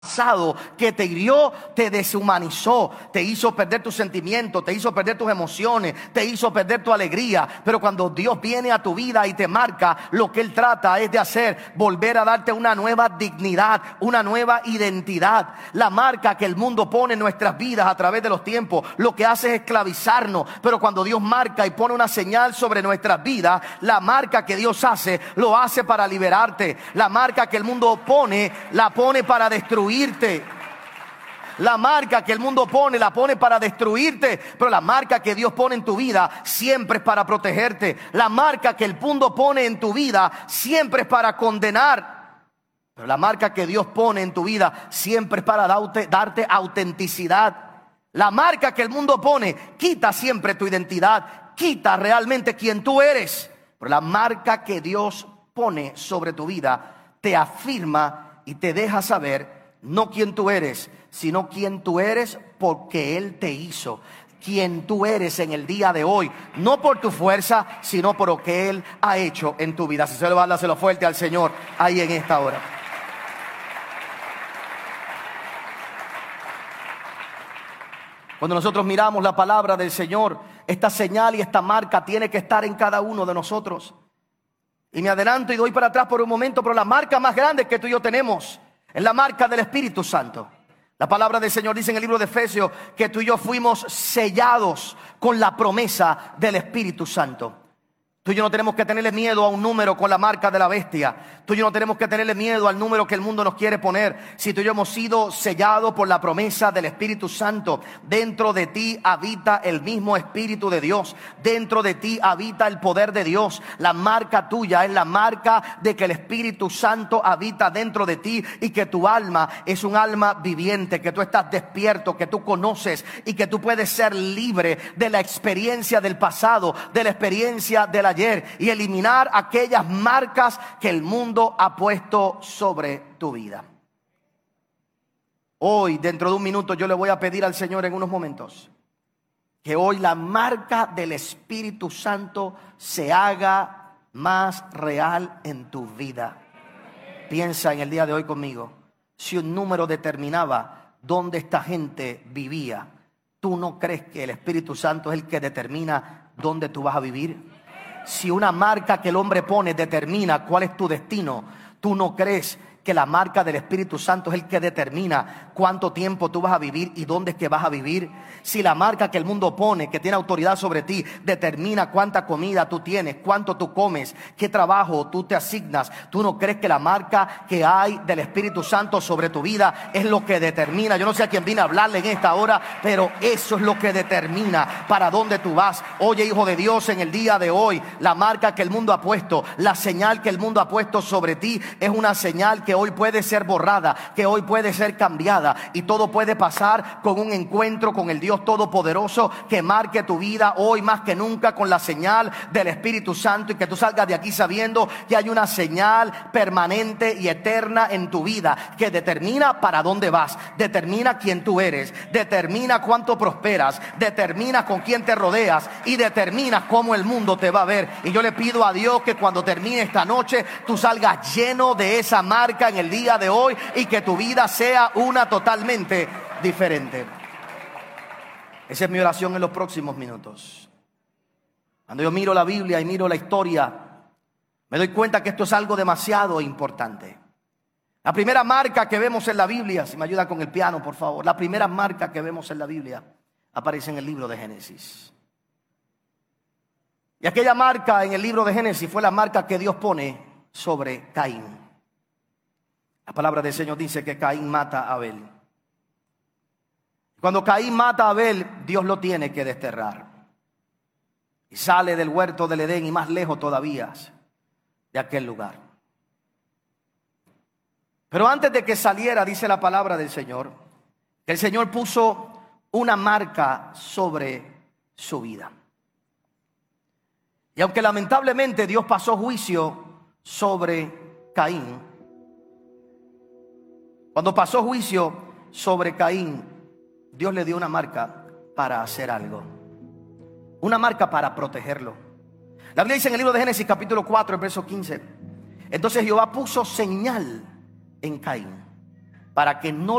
pasado que te hirió, te deshumanizó, te hizo perder tus sentimientos, te hizo perder tus emociones, te hizo perder tu alegría. Pero cuando Dios viene a tu vida y te marca, lo que Él trata es de hacer, volver a darte una nueva dignidad, una nueva identidad. La marca que el mundo pone en nuestras vidas a través de los tiempos, lo que hace es esclavizarnos. Pero cuando Dios marca y pone una señal sobre nuestras vidas, la marca que Dios hace, lo hace para liberarte. La marca que el mundo pone, la pone para destruirte. La marca que el mundo pone, la pone para destruirte. Pero la marca que Dios pone en tu vida siempre es para protegerte. La marca que el mundo pone en tu vida siempre es para condenar. Pero la marca que Dios pone en tu vida siempre es para darte autenticidad. La marca que el mundo pone quita siempre tu identidad, quita realmente quién tú eres. Pero la marca que Dios pone sobre tu vida te afirma y te deja saber no quién tú eres, sino quién tú eres porque Él te hizo. Quién tú eres en el día de hoy, no por tu fuerza, sino por lo que Él ha hecho en tu vida. Si se lo va a dárselo fuerte al Señor ahí en esta hora. Cuando nosotros miramos la palabra del Señor, esta señal y esta marca tiene que estar en cada uno de nosotros. Y me adelanto y doy para atrás por un momento, pero la marca más grande que tú y yo tenemos es la marca del Espíritu Santo. La palabra del Señor dice en el libro de Efesios que tú y yo fuimos sellados con la promesa del Espíritu Santo. Tú y yo no tenemos que tenerle miedo a un número con la marca de la bestia. Tú y yo no tenemos que tenerle miedo al número que el mundo nos quiere poner. Si tú y yo hemos sido sellados por la promesa del Espíritu Santo, dentro de ti habita el mismo Espíritu de Dios. Dentro de ti habita el poder de Dios. La marca tuya es la marca de que el Espíritu Santo habita dentro de ti y que tu alma es un alma viviente, que tú estás despierto, que tú conoces y que tú puedes ser libre de la experiencia del pasado, de la experiencia de la ayer, y eliminar aquellas marcas que el mundo ha puesto sobre tu vida. Hoy, dentro de un minuto, yo le voy a pedir al Señor en unos momentos que hoy la marca del Espíritu Santo se haga más real en tu vida. Piensa en el día de hoy conmigo. Si un número determinaba dónde esta gente vivía, ¿tú no crees que el Espíritu Santo es el que determina dónde tú vas a vivir? Si una marca que el hombre pone determina cuál es tu destino, ¿tú no crees que la marca del Espíritu Santo es el que determina cuánto tiempo tú vas a vivir y dónde es que vas a vivir? Si la marca que el mundo pone, que tiene autoridad sobre ti, determina cuánta comida tú tienes, cuánto tú comes, qué trabajo tú te asignas, ¿tú no crees que la marca que hay del Espíritu Santo sobre tu vida es lo que determina? Yo no sé a quién vine a hablarle en esta hora, pero eso es lo que determina para dónde tú vas. Oye, hijo de Dios, en el día de hoy, la marca que el mundo ha puesto, la señal que el mundo ha puesto sobre ti, es una señal que hoy puede ser borrada, que hoy puede ser cambiada, y todo puede pasar con un encuentro con el Dios Todopoderoso que marque tu vida hoy más que nunca con la señal del Espíritu Santo, y que tú salgas de aquí sabiendo que hay una señal permanente y eterna en tu vida que determina para dónde vas, determina quién tú eres, determina cuánto prosperas, determina con quién te rodeas y determina cómo el mundo te va a ver. Y yo le pido a Dios que cuando termine esta noche tú salgas lleno de esa marca en el día de hoy y que tu vida sea una totalmente diferente. Esa es mi oración en los próximos minutos. Cuando yo miro la Biblia y miro la historia, me doy cuenta que esto es algo demasiado importante. La primera marca que vemos en la Biblia, si me ayuda con el piano por favor, la primera marca que vemos en la Biblia aparece en el libro de Génesis. Y aquella marca en el libro de Génesis fue la marca que Dios pone sobre Caín. La palabra del Señor dice que Caín mata a Abel. Cuando Caín mata a Abel, Dios lo tiene que desterrar. Y sale del huerto del Edén y más lejos todavía de aquel lugar. Pero antes de que saliera, dice la palabra del Señor, que el Señor puso una marca sobre su vida. Y aunque lamentablemente Dios pasó juicio sobre Caín, cuando pasó juicio sobre Caín, Dios le dio una marca para hacer algo. Una marca para protegerlo. La Biblia dice en el libro de Génesis capítulo 4, verso 15. Entonces Jehová puso señal en Caín para que no